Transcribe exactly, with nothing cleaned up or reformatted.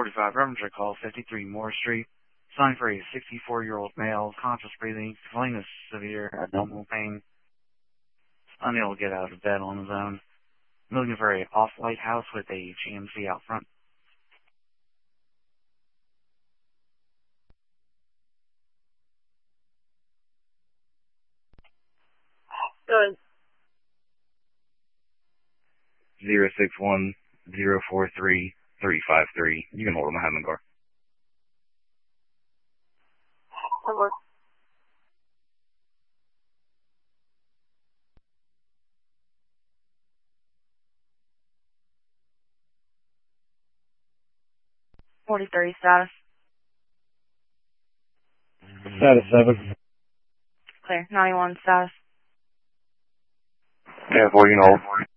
forty-five Revendra call, fifty-three Moore Street. Signed for a sixty-four-year-old male, conscious breathing, complaint of severe abdominal pain, unable to get out of bed on his own. I'm looking for a off-white house with a G M C out front. Good. Zero six one zero four three three five three. You can hold him. I have him in the car. That works. forty-three status. Status seven. Clear. ninety-one status. Yeah, four, you can hold.